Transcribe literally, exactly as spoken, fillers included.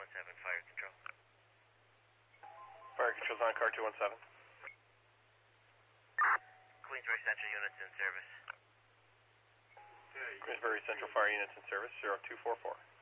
one seven, fire control. Fire control's on car two one seven. Queensbury Central units in service. Queensbury Central Fire units in service, zero two four four.